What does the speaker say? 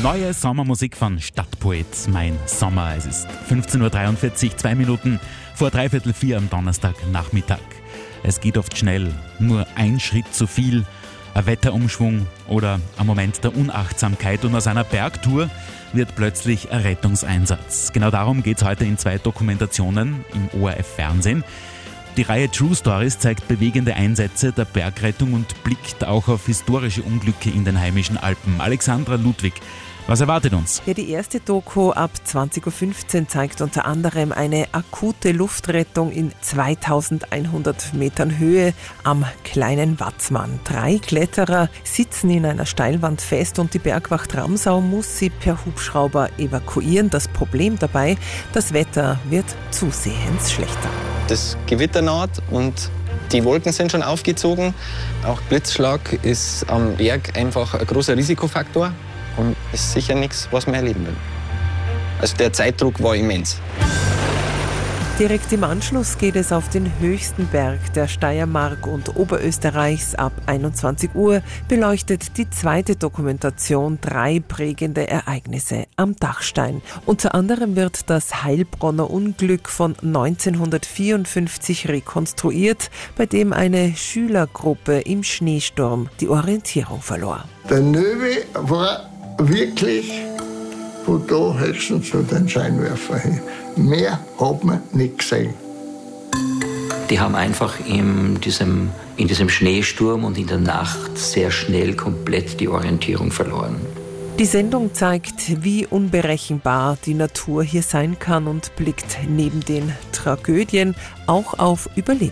Neue Sommermusik von Stadtpoet, Mein Sommer. Es ist 15.43 Uhr, 2 Minuten vor 3:45 am Donnerstagnachmittag. Es geht oft schnell, nur ein Schritt zu viel, ein Wetterumschwung oder ein Moment der Unachtsamkeit und aus einer Bergtour wird plötzlich ein Rettungseinsatz. Genau darum geht es heute in 2 Dokumentationen im ORF-Fernsehen. Die Reihe True Stories zeigt bewegende Einsätze der Bergrettung und blickt auch auf historische Unglücke in den heimischen Alpen. Alexandra Ludwig, was erwartet uns? Ja, die erste Doku ab 20.15 Uhr zeigt unter anderem eine akute Luftrettung in 2100 Metern Höhe am kleinen Watzmann. 3 Kletterer sitzen in einer Steilwand fest und die Bergwacht Ramsau muss sie per Hubschrauber evakuieren. Das Problem dabei, das Wetter wird zusehends schlechter. Das Gewitter naht und die Wolken sind schon aufgezogen. Auch Blitzschlag ist am Berg einfach ein großer Risikofaktor und ist sicher nichts, was wir erleben will. Also der Zeitdruck war immens. Direkt im Anschluss geht es auf den höchsten Berg der Steiermark und Oberösterreichs. Ab 21 Uhr beleuchtet die zweite Dokumentation 3 prägende Ereignisse am Dachstein. Unter anderem wird das Heilbronner Unglück von 1954 rekonstruiert, bei dem eine Schülergruppe im Schneesturm die Orientierung verlor. Der Löwe war wirklich von da höchstens zu den Scheinwerfer hin. Mehr hat man nicht gesehen. Die haben einfach in diesem Schneesturm und in der Nacht sehr schnell komplett die Orientierung verloren. Die Sendung zeigt, wie unberechenbar die Natur hier sein kann und blickt neben den Tragödien auch auf Überlebende.